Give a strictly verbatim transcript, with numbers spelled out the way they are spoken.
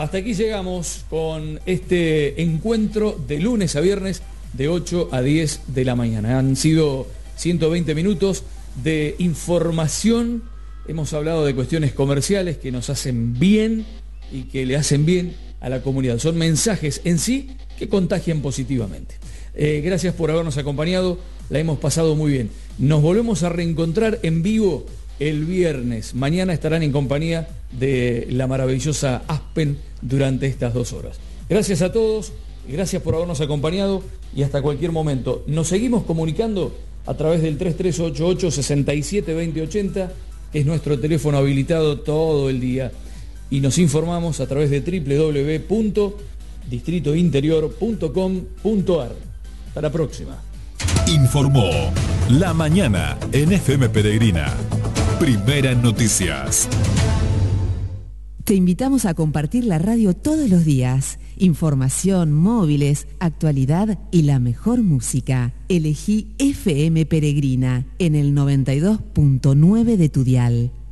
Hasta aquí llegamos con este encuentro de lunes a viernes de ocho a diez de la mañana. Han sido ciento veinte minutos de información. Hemos hablado de cuestiones comerciales que nos hacen bien y que le hacen bien a la comunidad. Son mensajes en sí que contagian positivamente. Eh, gracias por habernos acompañado. La hemos pasado muy bien. Nos volvemos a reencontrar en vivo el viernes. Mañana estarán en compañía de la maravillosa Aspen durante estas dos horas. Gracias a todos, gracias por habernos acompañado y hasta cualquier momento. Nos seguimos comunicando a través del tres tres ocho ocho, seis siete dos cero ocho cero, que es nuestro teléfono habilitado todo el día. Y nos informamos a través de doble u doble u doble u punto distrito interior punto com punto a r. Hasta la próxima. Informó La Mañana en F M Peregrina. Primera en noticias. Te invitamos a compartir la radio todos los días. Información, móviles, actualidad y la mejor música. Elegí F M Peregrina en el noventa y dos punto nueve de tu dial.